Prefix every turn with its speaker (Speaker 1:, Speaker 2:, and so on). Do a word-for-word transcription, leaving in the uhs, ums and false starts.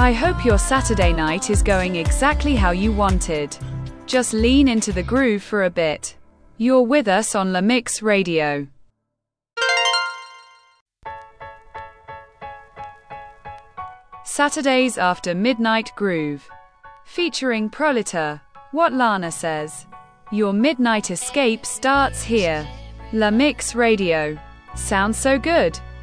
Speaker 1: I hope your Saturday night is going exactly how you wanted. Just lean into the groove for a bit. You're with us on La Mix Radio. Saturdays After Midnight Groove. Featuring Prolita. What Lana says. Your midnight escape starts here. La Mix Radio. Sounds so good.